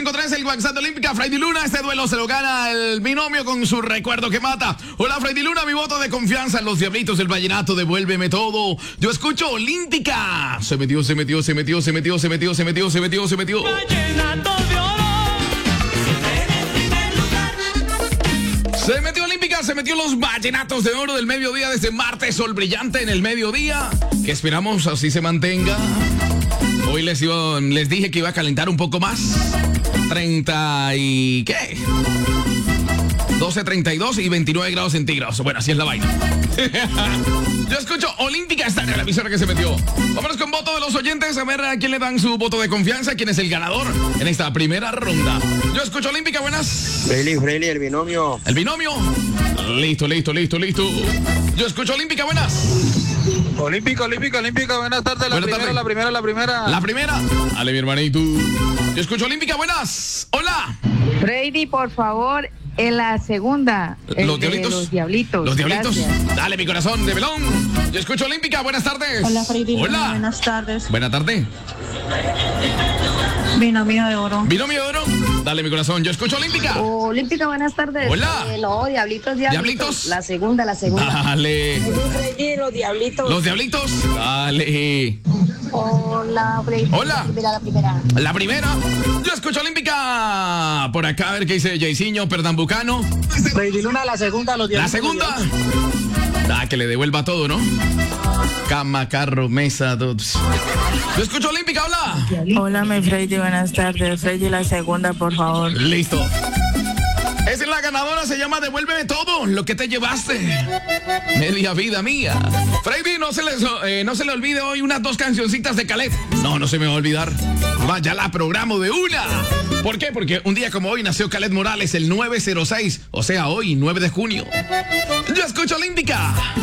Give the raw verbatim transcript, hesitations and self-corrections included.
cinco tres, el WhatsApp de Olímpica. Freddy Luna, este duelo se lo gana el binomio con su recuerdo que mata. Hola, Freddy Luna, mi voto de confianza en los Diablitos del Vallenato. Devuélveme todo. Yo escucho Olímpica. Se metió, se metió, se metió, se metió, se metió, se metió, se metió, se metió. Vallenato de oro. Se metió Olímpica, se metió los Vallenatos de Oro del mediodía de este martes, sol brillante en el mediodía, que esperamos así se mantenga. Hoy les, iba, les dije que iba a calentar un poco más. treinta y... ¿qué? doce, treinta y dos y veintinueve grados centígrados. Bueno, así es la vaina. Yo escucho Olímpica, está en la emisora que se metió. Vámonos con voto de los oyentes, a ver a quién le dan su voto de confianza, quién es el ganador en esta primera ronda. Yo escucho Olímpica, buenas. Freyli, Freyli, el binomio. El binomio. Listo, listo, listo, listo. Yo escucho Olímpica, buenas. Olímpica, Olímpica, Olímpica, buenas tardes, la Buenas primera, tardes. la primera, la primera. La primera. Dale, mi hermanito. Yo escucho Olímpica, buenas. Hola. Freddy, por favor, en la segunda. el Los de diablitos. Los diablitos. Los diablitos. Gracias. Dale, mi corazón de melón. Yo escucho Olímpica, buenas tardes. Hola, Freddy. Hola. Buenas tardes. Buena tarde. Binomio de oro. Binomio de oro. Dale, mi corazón. Yo escucho Olímpica. Olímpica, buenas tardes. Hola. Eh, no, diablitos, diablitos, ¿Diablitos? La segunda, la segunda. Dale. Freddy, los diablitos. Los diablitos. Dale. Hola, Freddy. Hola. Mira la primera. La primera. Yo escucho Olímpica. Por acá, a ver qué dice Jayciño Pernambucano. Freyli Luna, la segunda, los La diablitos. segunda. Ah, que le devuelva todo, ¿no? Cama, carro, mesa, todos. Yo escucho Olímpica, habla. Hola, mi Freddy. Buenas tardes. Freddy, la segunda, por favor. Listo. Esa es la ganadora, se llama Devuélveme todo, lo que te llevaste. Media vida mía. Freddy, no se, les, eh, no se le olvide hoy unas dos cancioncitas de Khaled. No, no se me va a olvidar. Vaya, la programo de una. ¿Por qué? Porque un día como hoy nació Khaled Morales, el nueve cero seis. O sea, hoy, nueve de junio. Yo escucho Olímpica.